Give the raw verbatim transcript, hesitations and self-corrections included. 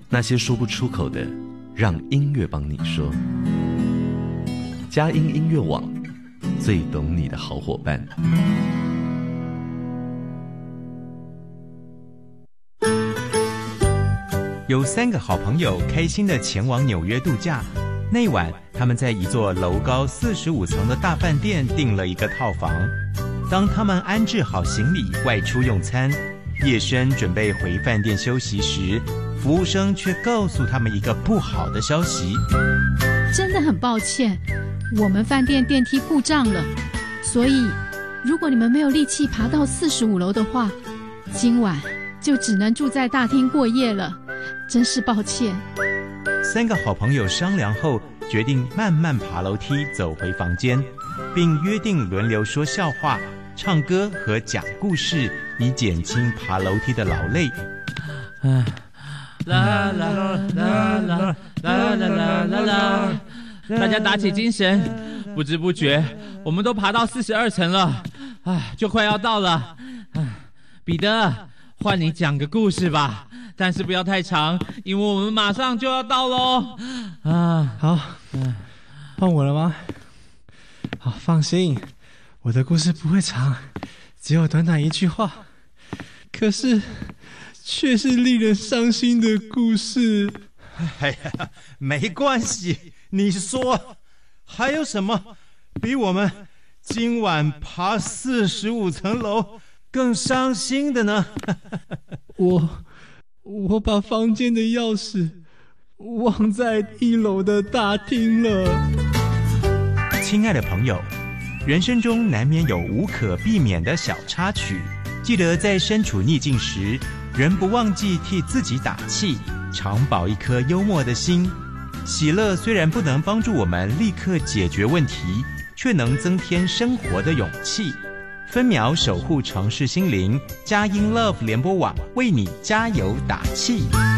那些说不出口的，让音乐帮你说。佳音音乐网，最懂你的好伙伴。 有三个好朋友开心地前往纽约度假。那晚，他们在一座楼高四十五层的大饭店订了一个套房。当他们安置好行李，外出用餐，夜深准备回饭店休息时，服务生却告诉他们一个不好的消息： 真的很抱歉，我们饭店电梯故障了，所以如果你们没有力气爬到四十五楼的话，今晚就只能住在大厅过夜了。真是抱歉。 三个好朋友商量后，决定慢慢爬楼梯走回房间，并约定轮流说笑话、唱歌和讲故事，以减轻爬楼梯的劳累。 啊，啦啦啦啦啦啦啦啦啦！大家打起精神，不知不觉我们都爬到四十二层了，啊，就快要到了。啊，彼得，换你讲个故事吧。但是不要太长，因为我们马上就要到喽。 啊，好，换我了吗？好，放心，我的故事不会长，只有短短一句话，可是却是令人伤心的故事。 哎呀，没关系，你说，还有什么比我们今晚爬四十五层楼更伤心的呢？ 我。我把房间的钥匙忘在一楼的大厅了。 亲爱的朋友，人生中难免有无可避免的小插曲，记得在身处逆境时，人不忘记替自己打气，常保一颗幽默的心。喜乐虽然不能帮助我们立刻解决问题，却能增添生活的勇气。分秒守护城市心灵，佳音 Love 联播网为你加油打气。